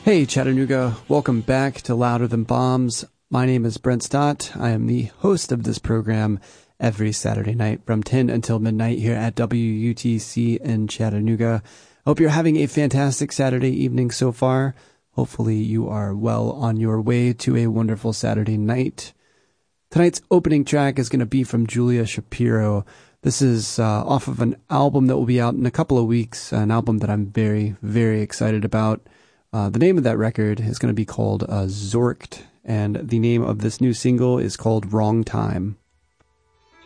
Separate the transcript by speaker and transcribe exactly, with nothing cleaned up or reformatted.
Speaker 1: Hey Chattanooga, welcome back to Louder Than Bombs. My name is Brent Stott. I am the host of this program every Saturday night from ten until midnight here at W U T C in Chattanooga. I hope you're having a fantastic Saturday evening so far. Hopefully you are well on your way to a wonderful Saturday night. Tonight's opening track is going to be from Julia Shapiro. This is uh, off of an album that will be out in a couple of weeks, an album that I'm very, very excited about. Uh, the name of that record is going to be called uh, Zorked, and the name of this new single is called Wrong Time.